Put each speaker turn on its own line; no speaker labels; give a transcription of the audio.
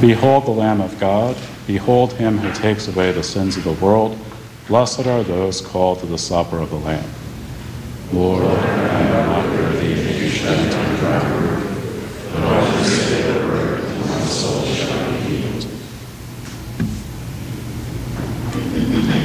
Behold the Lamb of God. Behold him who takes away the sins of the world. Blessed are those called to the supper of the Lamb. Lord,